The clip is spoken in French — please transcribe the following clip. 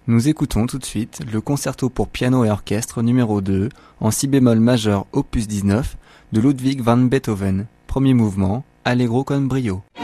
Nous écoutons tout de suite le concerto pour piano et orchestre numéro 2 en si bémol majeur opus 19 de Ludwig van Beethoven, premier mouvement, Allegro con brio.